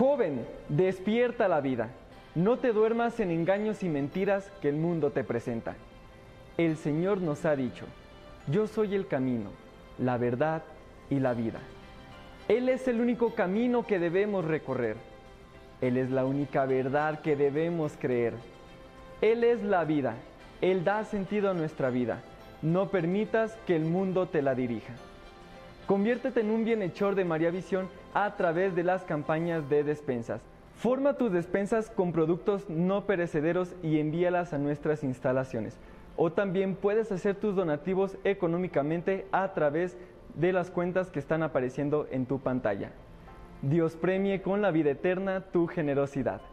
Joven, despierta la vida. No te duermas en engaños y mentiras que el mundo te presenta. El Señor nos ha dicho: yo soy el camino, la verdad y la vida. Él es el único camino que debemos recorrer. Él es la única verdad que debemos creer. Él es la vida. Él da sentido a nuestra vida. No permitas que el mundo te la dirija. Conviértete en un bienhechor de María Visión a través de las campañas de despensas. Forma tus despensas con productos no perecederos y envíalas a nuestras instalaciones. O también puedes hacer tus donativos económicamente a través de las cuentas que están apareciendo en tu pantalla. Dios premie con la vida eterna tu generosidad.